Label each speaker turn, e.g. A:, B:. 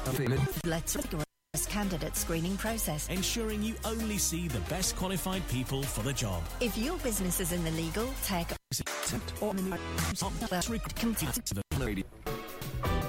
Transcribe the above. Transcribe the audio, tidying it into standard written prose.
A: Let's rigorous candidate screening process,
B: ensuring you only see the best qualified people for the job.
A: If your business is in the legal, tech, or